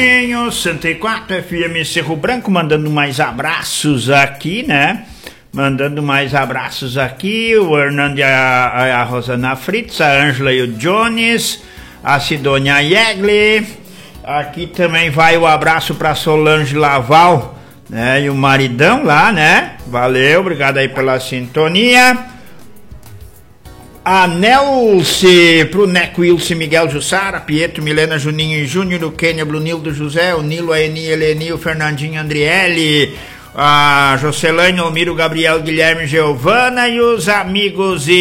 104 FM Cerro Branco, mandando mais abraços aqui, né? Mandando mais abraços aqui, o Hernando e a Rosana Fritz, a Ângela e o Jones, a Sidônia Yegli. Aqui também vai o abraço para Solange Laval, né? E o maridão lá, né? Valeu, obrigado aí pela sintonia. A Nelce, pro Neco Ilse, Miguel Jussara, Pietro, Milena, Juninho e Júnior, o Kênia, Brunildo José, o Nilo, a Eni, Eleni, o Fernandinho, Andriele, a Jocelaine, o Miro, Gabriel, Guilherme, Giovana e os amigos e